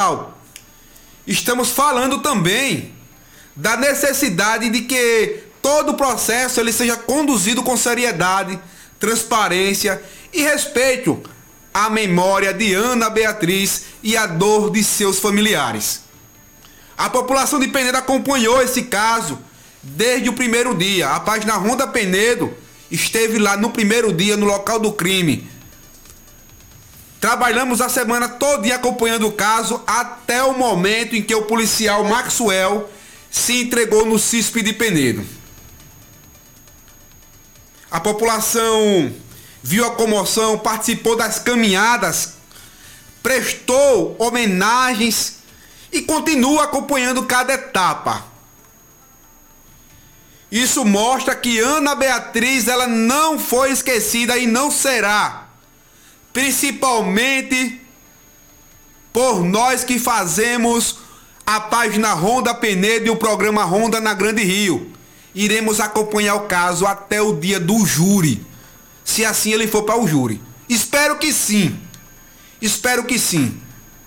criminal. Estamos falando também da necessidade de que todo o processo ele seja conduzido com seriedade, transparência e respeito à memória de Ana Beatriz e à dor de seus familiares. A população de Penedo acompanhou esse caso desde o primeiro dia. A página Ronda Penedo esteve lá no primeiro dia, no local do crime. Trabalhamos a semana toda acompanhando o caso até o momento em que o policial Maxwell se entregou no CISP de Penedo. A população viu a comoção, participou das caminhadas, prestou homenagens e continua acompanhando cada etapa. Isso mostra que Ana Beatriz ela não foi esquecida e não será, principalmente por nós que fazemos a página Ronda Penedo e o programa Ronda na Grande Rio. Iremos acompanhar o caso até o dia do júri, se assim ele for para o júri. Espero que sim. Espero que sim.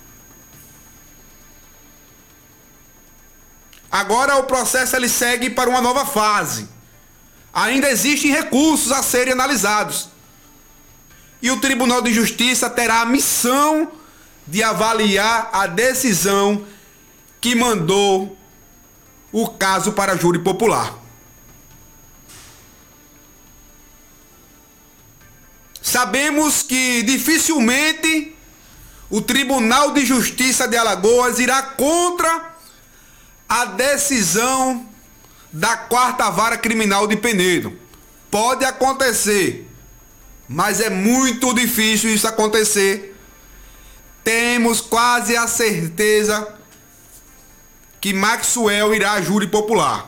Agora o processo ele segue para uma nova fase. Ainda existem recursos a serem analisados. E o Tribunal de Justiça terá a missão de avaliar a decisão que mandou o caso para júri popular. Sabemos que dificilmente o Tribunal de Justiça de Alagoas irá contra a decisão da 4ª Vara Criminal de Penedo. Pode acontecer, mas é muito difícil isso acontecer. Temos quase a certeza que Maxwell irá a júri popular.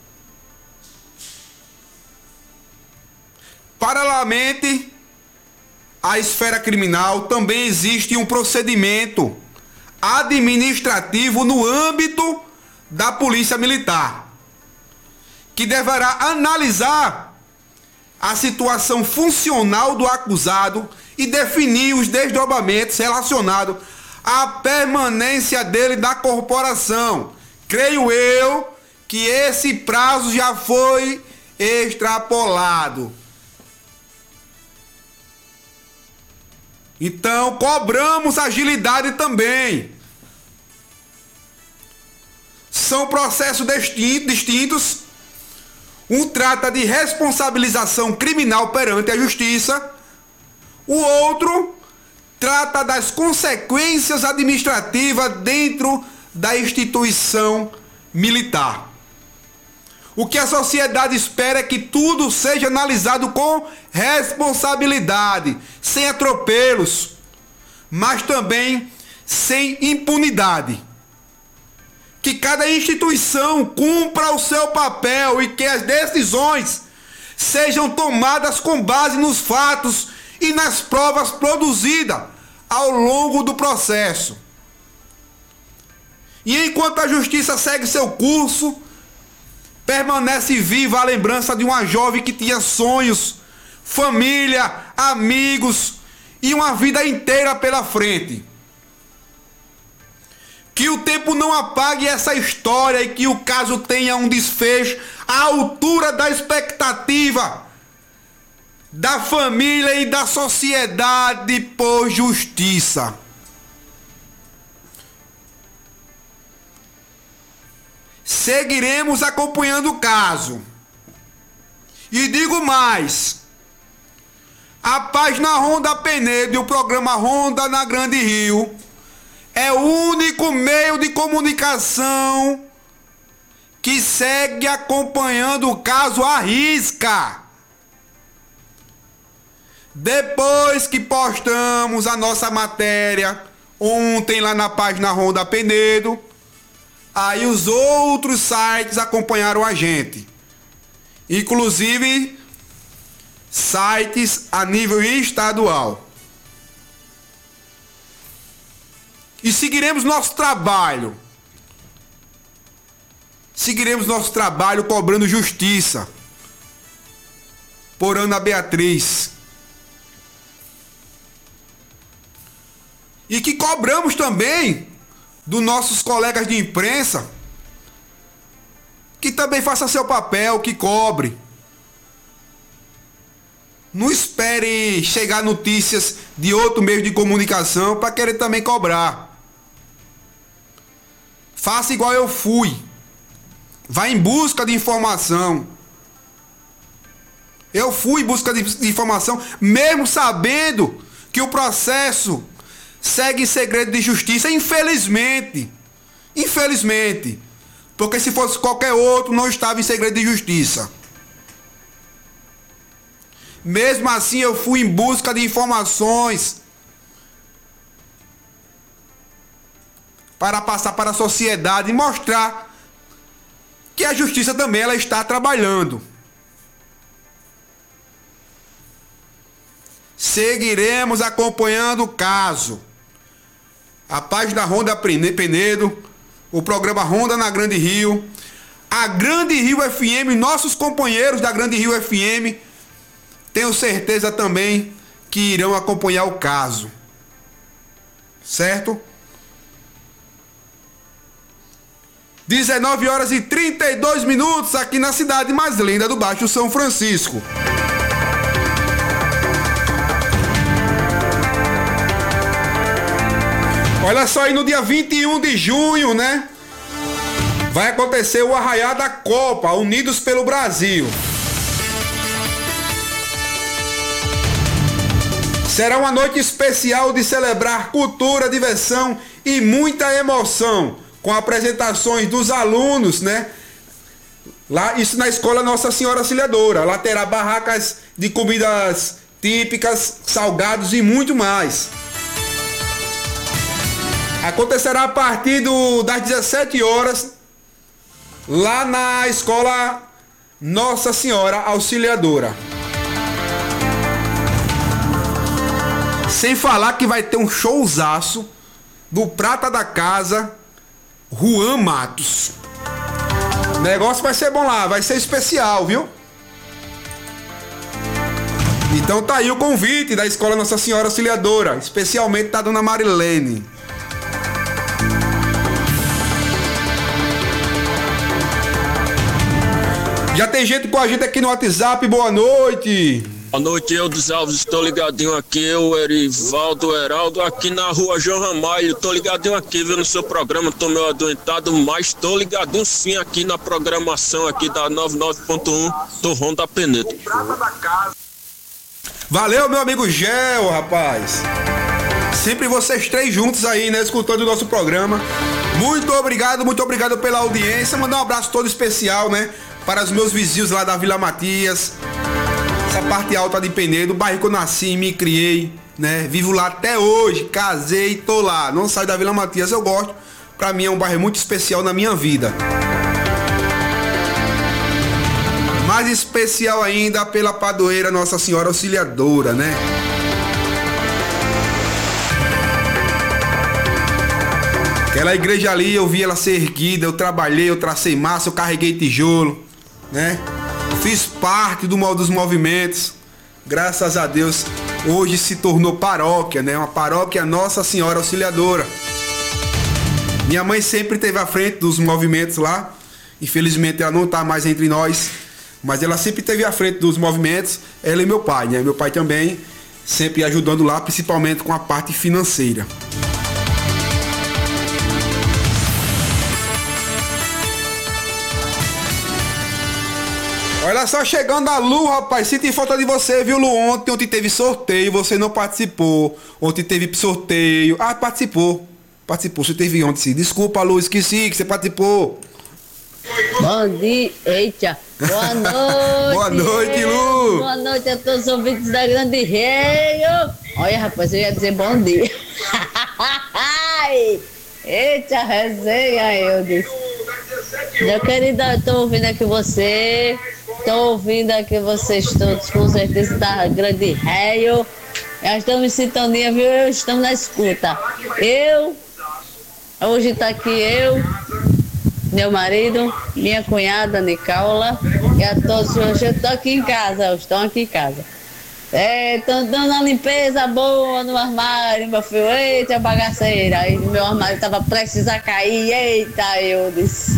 Paralelamente à esfera criminal, também existe um procedimento administrativo no âmbito da Polícia Militar, que deverá analisar a situação funcional do acusado e definir os desdobramentos relacionados à permanência dele na corporação. Creio eu que esse prazo já foi extrapolado. Então, cobramos agilidade também. São processos distintos. Um trata de responsabilização criminal perante a justiça. O outro trata das consequências administrativas dentro da instituição militar. O que a sociedade espera é que tudo seja analisado com responsabilidade, sem atropelos, mas também sem impunidade. Que cada instituição cumpra o seu papel e que as decisões sejam tomadas com base nos fatos e nas provas produzidas ao longo do processo. E enquanto a justiça segue seu curso, permanece viva a lembrança de uma jovem que tinha sonhos, família, amigos e uma vida inteira pela frente. Que o tempo não apague essa história e que o caso tenha um desfecho à altura da expectativa da família e da sociedade por justiça. Seguiremos acompanhando o caso. E digo mais, a página Ronda Penedo e o programa Ronda na Grande Rio é o único meio de comunicação que segue acompanhando o caso à risca. Depois que postamos a nossa matéria ontem lá na página Ronda Penedo, aí os outros sites acompanharam a gente. Inclusive sites a nível estadual. E seguiremos nosso trabalho. Seguiremos nosso trabalho cobrando justiça por Ana Beatriz. E que cobramos também dos nossos colegas de imprensa, que também faça seu papel, que cobre. Não espere chegar notícias de outro meio de comunicação para querer também cobrar. Faça igual eu fui. Vá em busca de informação. Eu fui em busca de informação, mesmo sabendo que o processo segue em segredo de justiça, infelizmente. Infelizmente. Porque se fosse qualquer outro, não estava em segredo de justiça. Mesmo assim, eu fui em busca de informações para passar para a sociedade e mostrar que a justiça também ela está trabalhando. Seguiremos acompanhando o caso. A página Ronda Penedo, o programa Ronda na Grande Rio, a Grande Rio FM, nossos companheiros da Grande Rio FM, tenho certeza também que irão acompanhar o caso. Certo? 19 horas e 32 minutos aqui na cidade mais linda do Baixo São Francisco. Olha só aí, no dia 21 de junho, né? Vai acontecer o Arraiá da Copa, Unidos pelo Brasil. Será uma noite especial de celebrar cultura, diversão e muita emoção, com apresentações dos alunos, né? Lá, isso na escola Nossa Senhora Auxiliadora. Lá terá barracas de comidas típicas, salgados e muito mais. Acontecerá a partir das 17 horas, lá na escola Nossa Senhora Auxiliadora. Sem falar que vai ter um showzaço do Prata da Casa, Juan Matos. O negócio vai ser bom lá, vai ser especial, viu? Então tá aí o convite da escola Nossa Senhora Auxiliadora, especialmente da dona Marilene. Já tem gente com a gente aqui no WhatsApp, boa noite. Boa noite, eu dos Alves, estou ligadinho aqui, eu, Erivaldo Heraldo, aqui na rua João Ramalho, estou ligadinho aqui, viu, no seu programa, estou meio adoentado, mas estou ligadinho sim aqui na programação aqui da 99.1 do Ronda Penedo. Valeu, meu amigo Gel, rapaz. Sempre vocês três juntos aí, né, escutando o nosso programa. Muito obrigado pela audiência. Mandar um abraço todo especial, né, para os meus vizinhos lá da Vila Matias, essa parte alta de Penedo, bairro que eu nasci, me criei, né? Vivo lá até hoje, casei, tô lá. Não saio da Vila Matias, eu gosto. Pra mim é um bairro muito especial na minha vida. Mais especial ainda pela padroeira Nossa Senhora Auxiliadora, né? Aquela igreja ali, eu vi ela ser erguida, eu trabalhei, eu tracei massa, eu carreguei tijolo, né? Fiz parte dos movimentos. Graças a Deus, hoje se tornou paróquia, né? Uma paróquia Nossa Senhora Auxiliadora. Minha mãe sempre esteve à frente dos movimentos lá. Infelizmente ela não está mais entre nós, mas ela sempre esteve à frente dos movimentos. Ela e meu pai, né? Meu pai também, sempre ajudando lá, principalmente com a parte financeira. Olha só, chegando a Lu, rapaz, senti falta de você, viu, Lu? Ontem teve sorteio, você não participou. Ontem teve sorteio. Ah, participou, você teve ontem, sim. Desculpa, Lu, esqueci que você participou. Bom dia, eita, boa noite. Boa noite, Lu. Boa noite a todos os ouvintes da Grande Rio. Olha, rapaz, eu ia dizer bom dia. Eita, resenha, eu disse. Meu querido, eu tô ouvindo aqui você. Estou ouvindo aqui vocês todos, com certeza, da Grande Rio. Já estamos em sintonia, viu? Estamos na escuta. Hoje está aqui eu, meu marido, minha cunhada, Nicaula, e a todos. Hoje eu estou aqui em casa, estão aqui em casa. Tô dando uma limpeza boa no armário, meu filho. Eita, bagaceira. Aí meu armário tava prestes a cair. Eita, eu disse.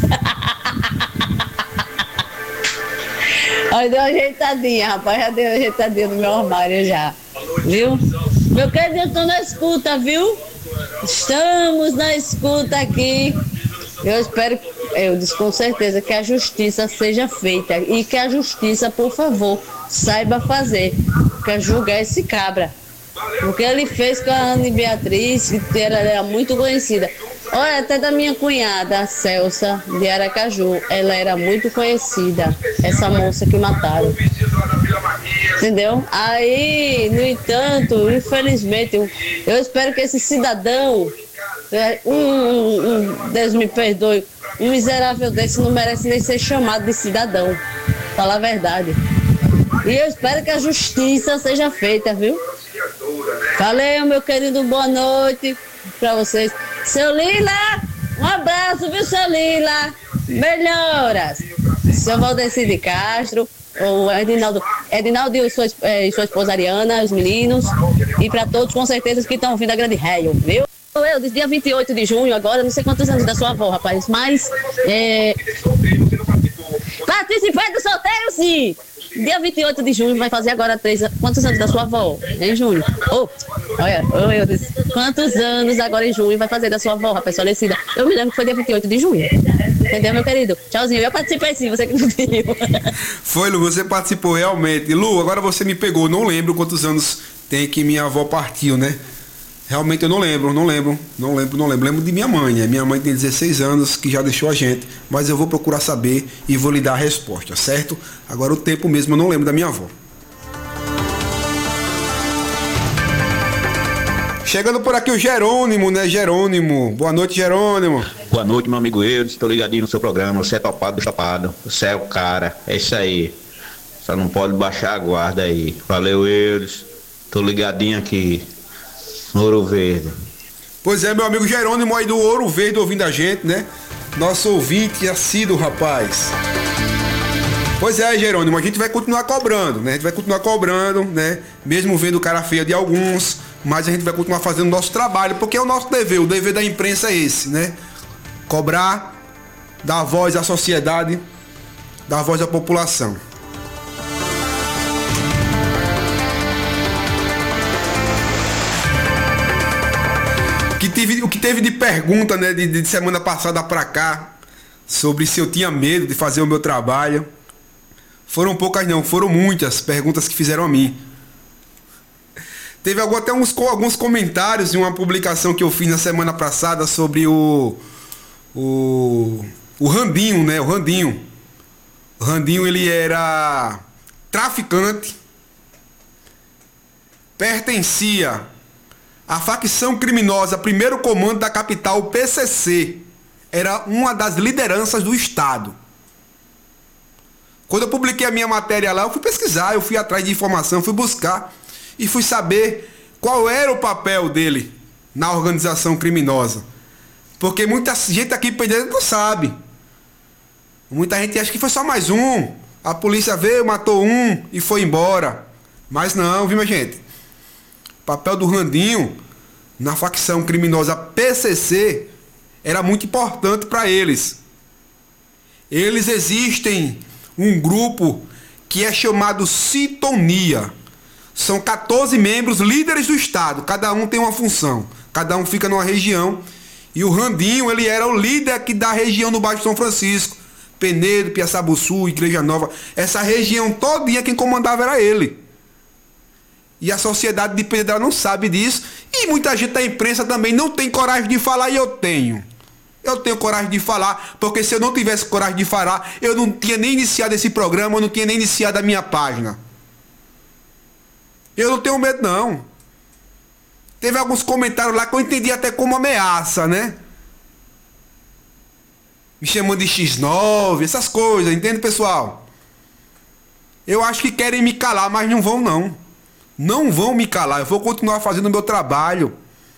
Aí deu uma ajeitadinha, rapaz. Já deu uma ajeitadinha no meu armário já. Viu? Meu querido, eu tô na escuta, viu? Estamos na escuta aqui. Eu espero, eu disse com certeza, que a justiça seja feita. E que a justiça, por favor, saiba fazer. Para julgar esse cabra. O que ele fez com a Anne Beatriz, que era muito conhecida. Olha, até da minha cunhada, a Celsa, de Aracaju. Ela era muito conhecida, essa moça que mataram. Entendeu? Aí, no entanto, infelizmente, eu espero que esse cidadão, Deus me perdoe, um miserável desse não merece nem ser chamado de cidadão. Falar a verdade. E eu espero que a justiça seja feita, viu? Valeu, meu querido, boa noite pra vocês. Seu Lila, um abraço, viu, seu Lila? Melhoras. Seu Valdeci de Castro, o Edinaldo e sua esposa Ariana, os meninos. E pra todos, com certeza, que estão ouvindo a Grande Raio, viu? Eu, desde dia 28 de junho, agora, não sei quantos anos da sua avó, rapaz, mas... Participei do sorteio, sim! Dia 28 de junho vai fazer agora quantos anos da sua avó? Em junho. Eu disse, quantos anos agora em junho vai fazer da sua avó, rapaz, falecida? Eu me lembro que foi dia 28 de junho. Entendeu, meu querido? Tchauzinho. Eu participei sim, você que não viu. Foi, Lu, você participou realmente. Lu, agora você me pegou. Não lembro quantos anos tem que minha avó partiu, né? Realmente eu não lembro. Lembro de minha mãe, né? Minha mãe tem 16 anos, que já deixou a gente, mas eu vou procurar saber e vou lhe dar a resposta, certo? Agora o tempo mesmo eu não lembro da minha avó. Chegando por aqui o Jerônimo, né? Jerônimo. Boa noite, Jerônimo. Boa noite, meu amigo Eudes. Estou ligadinho no seu programa. Você é topado do chapado. Você é o cara. É isso aí. Só não pode baixar a guarda aí. Valeu, Eudes. Tô ligadinho aqui no Ouro Verde. Pois é, meu amigo Jerônimo aí do Ouro Verde ouvindo a gente, né? Nosso ouvinte assíduo, rapaz. Pois é, Jerônimo, a gente vai continuar cobrando, né? Mesmo vendo cara feia de alguns, mas a gente vai continuar fazendo o nosso trabalho, porque é o nosso dever, o dever da imprensa é esse, né? Cobrar, dar voz à sociedade, dar voz à população. O que teve de pergunta, né, de semana passada pra cá, sobre se eu tinha medo de fazer o meu trabalho. Foram poucas não, foram muitas perguntas que fizeram a mim. Teve até alguns comentários em uma publicação que eu fiz na semana passada sobre o Randinho, né, o Randinho. O Randinho, ele era traficante, pertencia a facção criminosa Primeiro Comando da capital, o PCC, era uma das lideranças do Estado. Quando eu publiquei a minha matéria lá, eu fui pesquisar, eu fui atrás de informação, fui buscar e fui saber qual era o papel dele na organização criminosa. Porque muita gente aqui dentro não sabe. Muita gente acha que foi só mais um. A polícia veio, matou um e foi embora. Mas não, viu, minha gente? O papel do Randinho na facção criminosa PCC era muito importante para eles. Eles existem um grupo que é chamado Sintonia. São 14 membros líderes do Estado. Cada um tem uma função. Cada um fica numa região. E o Randinho, ele era o líder aqui da região do Baixo São Francisco. Penedo, Piaçabuçu, Igreja Nova. Essa região todinha quem comandava era ele. E a sociedade de Pedro não sabe disso. E muita gente da imprensa também não tem coragem de falar, e eu tenho. Eu tenho coragem de falar, porque se eu não tivesse coragem de falar, eu não tinha nem iniciado esse programa, eu não tinha nem iniciado a minha página. Eu não tenho medo, não. Teve alguns comentários lá que eu entendi até como ameaça, né? Me chamando de X9, essas coisas, entende, pessoal? Eu acho que querem me calar, mas não vão, não. Não vão me calar, eu vou continuar fazendo o meu trabalho.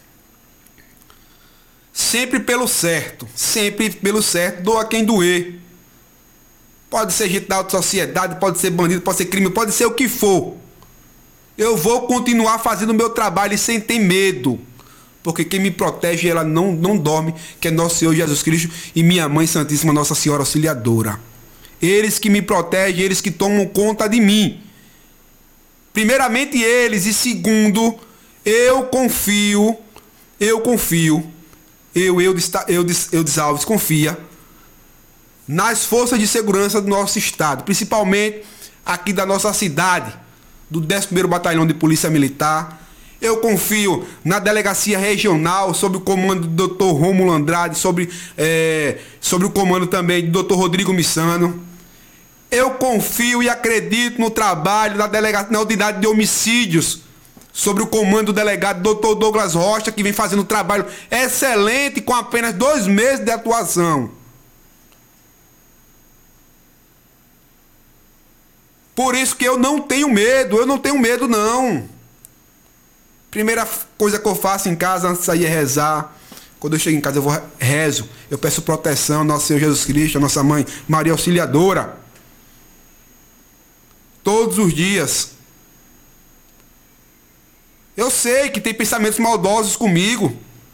Sempre pelo certo, doa quem doer. Pode ser gente da alta sociedade, pode ser bandido, pode ser crime, pode ser o que for. Eu vou continuar fazendo o meu trabalho sem ter medo. Porque quem me protege, ela não dorme, que é nosso Senhor Jesus Cristo e minha Mãe Santíssima, Nossa Senhora Auxiliadora. Eles que me protegem, eles que tomam conta de mim. Primeiramente eles, e segundo, eu confio, Eudes Alves, confia nas forças de segurança do nosso estado, principalmente aqui da nossa cidade, do 11º Batalhão de Polícia Militar. Eu confio na Delegacia Regional, sob o comando do Dr. Rômulo Andrade, sobre o comando também do Dr. Rodrigo Missano. Eu confio e acredito no trabalho na unidade de homicídios, sobre o comando do delegado Dr. Douglas Rocha, que vem fazendo um trabalho excelente com apenas 2 meses de atuação. Por isso que eu não tenho medo não. Primeira coisa que eu faço em casa antes de sair é rezar. Quando eu chego em casa eu rezo, eu peço proteção ao nosso Senhor Jesus Cristo, a nossa Mãe Maria Auxiliadora. Todos os dias. Eu sei que tem pensamentos maldosos comigo.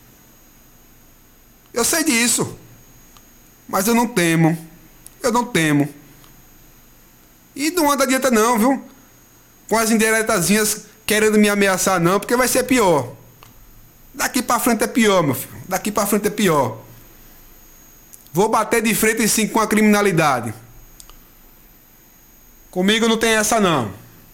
Eu sei disso. Mas eu não temo. E não anda adianta não, viu? Com as indiretazinhas querendo me ameaçar não, porque vai ser pior. Daqui pra frente é pior, meu filho. Daqui pra frente é pior. Vou bater de frente sim com a criminalidade. Comigo não tem essa não.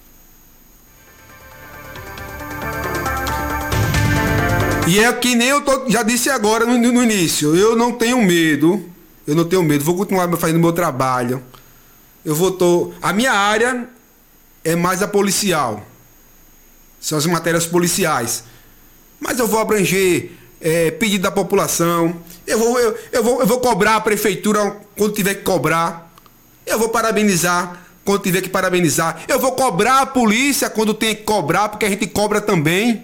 E é que nem já disse agora no início. Eu não tenho medo. Vou continuar fazendo meu trabalho. A minha área é mais a policial. São as matérias policiais. Mas eu vou abranger pedido da população. Eu vou cobrar a prefeitura quando tiver que cobrar. Eu vou parabenizar quando tiver que parabenizar. Eu vou cobrar a polícia quando tem que cobrar, porque a gente cobra também.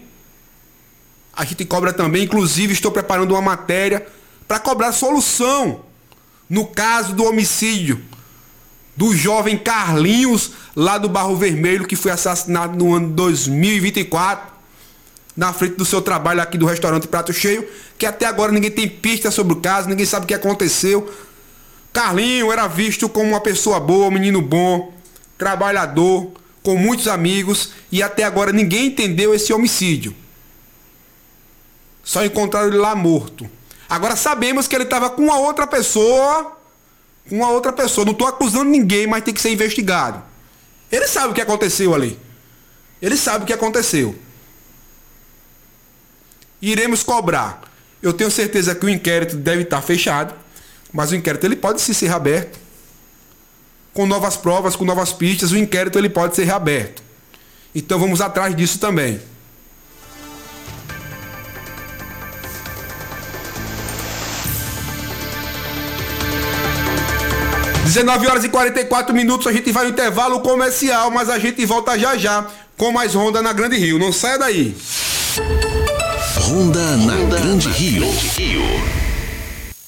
Inclusive estou preparando uma matéria para cobrar solução no caso do homicídio do jovem Carlinhos, lá do Barro Vermelho, que foi assassinado no ano 2024, na frente do seu trabalho aqui do restaurante Prato Cheio, que até agora ninguém tem pista sobre o caso, ninguém sabe o que aconteceu. Carlinhos era visto como uma pessoa boa, um menino bom, trabalhador, com muitos amigos, e até agora ninguém entendeu esse homicídio. Só encontraram ele lá morto. Agora sabemos que ele estava com uma outra pessoa. Não estou acusando ninguém, mas tem que ser investigado. Ele sabe o que aconteceu ali. Iremos cobrar. Eu tenho certeza que o inquérito deve estar fechado, mas o inquérito ele pode ser reaberto. Com novas provas, com novas pistas, o inquérito ele pode ser reaberto. Então vamos atrás disso também. 19h44, a gente vai no intervalo comercial, mas a gente volta já com mais Ronda na Grande Rio. Não saia daí. Ronda na Grande Rio.